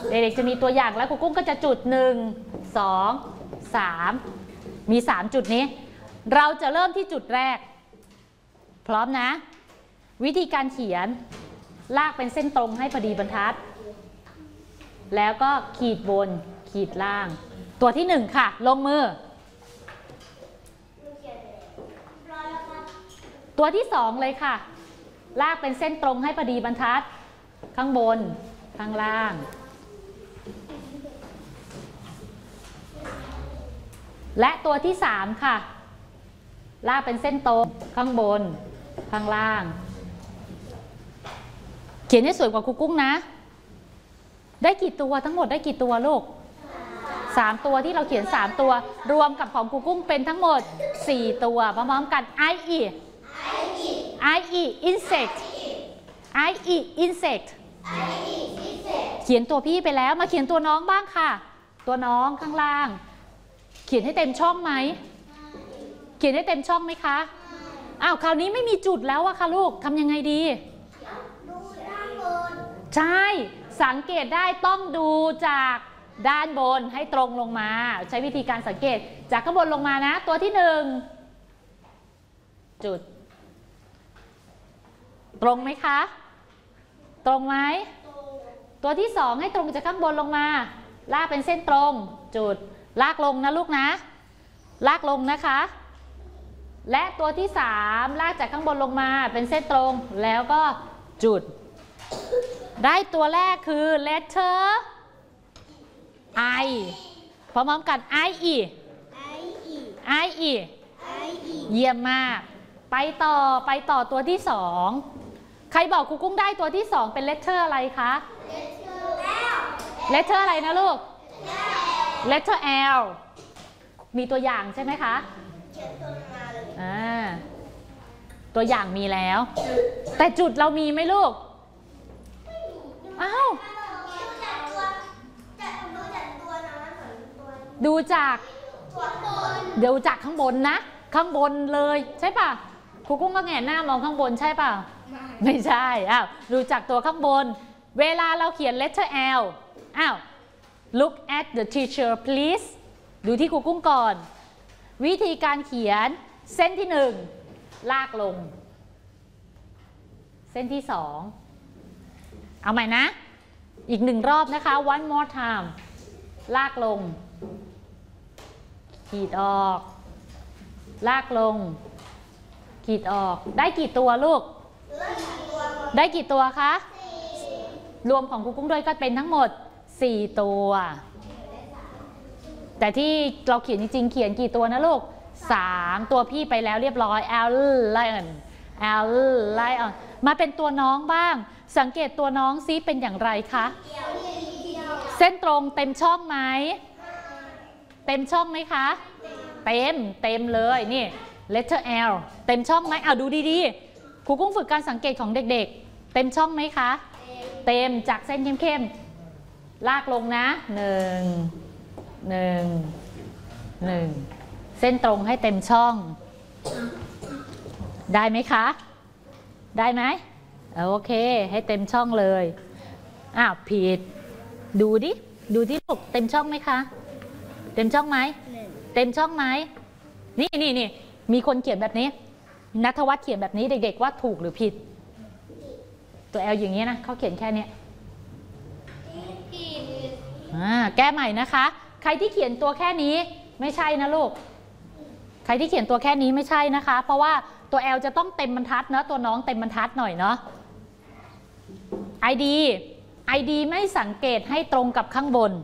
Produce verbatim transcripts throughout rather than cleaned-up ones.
เด็กๆจะมีตัวอย่างแล้วครูกุ้งก็จะจุดหนึ่งสองสามมีสามจุดนี้เราจะเริ่มที่จุดแรกพร้อมนะวิธีการเขียนลากเป็นเส้นตรงให้พอดีบรรทัดแล้วก็ขีดบนขีดล่างตัวที่หนึ่งค่ะลงมือตัวที่สองเลยค่ะลากเป็นเส้นตรงให้พอดีบรรทัดข้างบนข้างล่างและตัวที่สามค่ะลากเป็นเส้นตรงข้างบนข้างล่างเขียนให้สวยกว่าครูกุ้งนะได้กี่ตัวทั้งหมดได้กี่ตัวลูกสามตัวที่เราเขียนสามตัวรวมกับของครูกุ้งเป็นทั้งหมดสี่ตัวพร้อมๆกัน I E I E insect I E insect เขียนตัวพี่ไปแล้วมาเขียนตัวน้องบ้างค่ะตัวน้องข้างล่างเขียนให้เต็มช่องไหมเขียนให้เต็มช่องไหมคะอ้าวคราวนี้ไม่มีจุดแล้วอะค่ะลูกทำยังไงดีใช่สังเกตได้ต้องดูจากด้านบนให้ตรงลงมาใช้วิธีการสังเกตจากข้างบนลงมานะตัวที่หนึ่งจุดตรงไหมคะตรงไหมตัวที่สองให้ตรงจากข้างบนลงมาลากเป็นเส้นตรงจุดลากลงนะลูกนะลากลงนะคะและตัวที่สามลากจากข้างบนลงมาเป็นเส้นตรงแล้วก็จุดได้ตัวแรกคือ letter I พร้อมๆกัน I E I E เยี่ยมมากไปต่อไปต่อตัวที่สองใครบอกครูกุ้งได้ตัวที่สองเป็น letter อะไรคะ letter อะไรนะลูก letter L มีตัวอย่างใช่ไหมคะอ่าตัวอย่างมีแล้วแต่จุดเรามีไหมลูกอ้าวดูจากดูจากข้างบนนะข้างบนเลยใช่ป่ะครูกุ้งก็แงนหน้ามองข้างบนใช่ป่ะไม่ใช่อ้าวดูจากตัวข้างบนเวลาเราเขียน letter L อ้าว look at the teacher please ดูที่ครูกุ้งก่อนวิธีการเขียนเส้นที่หนึ่งลากลงเส้นที่สองเอาใหม่นะอีกหนึ่งรอบนะคะ one more time ลากลงขีดออกลากลงขีดออกได้กี่ตัวลูกได้กี่ตัวคะรวมของครูกุ้งด้วยก็เป็นทั้งหมดสี่ตัวแต่ที่เราเขียนจริงๆเขียนกี่ตัวนะลูกสามตัวพี่ไปแล้วเรียบร้อย L lion L lion มาเป็นตัวน้องบ้างสังเกตตัวน้องซิเป็นอย่างไรคะเส้นตรงเต็มช่องไหมเต็มช่องไหมคะเต็มเต็มเลยนี่ letter L เต็มช่องไหมเอาดูดีๆครูกุ้งฝึกการสังเกตของเด็กๆเต็มช่องไหมคะเต็มจากเส้นเข้มๆลากลงนะหนึ่งหนึ่งหนึ่งเส้นตรงให้เต็มช่องได้ไหมคะได้ไหมโอเคให้เต็มช่องเลยอ้าวผิดดูดิดูที่ลูกเต็มช่องไหมคะเต็มช่องไหมเต็มช่องไหมนี่นี่นี่มีคนเขียนแบบนี้ณัฐวัฒน์เขียนแบบนี้เด็กๆว่าถูกหรือผิดตัว L อย่างนี้นะเขาเขียนแค่นี้อ่าแก้ใหม่นะคะใครที่เขียนตัวแค่นี้ไม่ใช่นะลูกใครที่เขียนตัวแค่นี้ไม่ใช่นะคะเพราะว่าตัว L จะต้องเต็มบรรทัดนะตัวน้องเต็มบรรทัดหน่อยเนาะ ไอ ดี ไอ ดี ไม่สังเกตให้ตรงกับข้างบน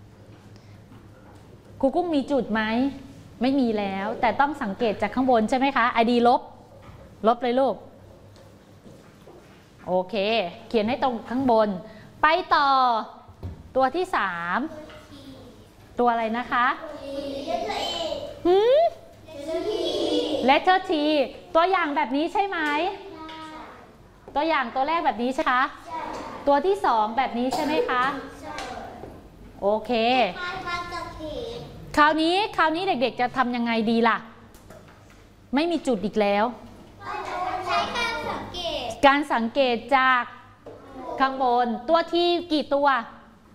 ครูกุ้งมีจุดไหมไม่มีแล้วแต่ต้องสังเกตจากข้างบนใช่ไหมคะ ไอ ดี ลบลบเลยลูกโอเคเขียนให้ตรงข้างบนไปต่อตัวที่สามตัวอะไรนะคะหืม letter T ตัวอย่างแบบนี้ใช่ไหมตัวอย่างตัวแรกแบบนี้ใช่ไหมคะตัวที่สองแบบนี้ใช่ไหมคะโอเคคราวนี้คราวนี้เด็กๆจะทำยังไงดีล่ะไม่มีจุดอีกแล้วใช้การสังเกตการสังเกตจากข้างบนตัวที่กี่ตัว